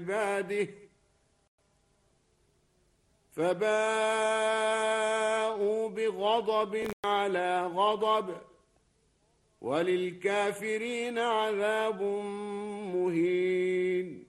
عباده فباءوا بغضب على غضب وللكافرين عذاب مهين.